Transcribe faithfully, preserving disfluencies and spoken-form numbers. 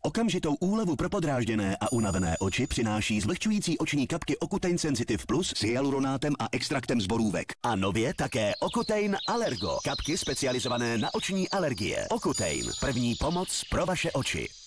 Okamžitou úlevu pro podrážděné a unavené oči přináší zlehčující oční kapky Ocutein Sensitive Plus s hyaluronátem a extraktem z borůvek. A nově také Ocutein Allergo. Kapky specializované na oční alergie. Ocutein. První pomoc pro vaše oči.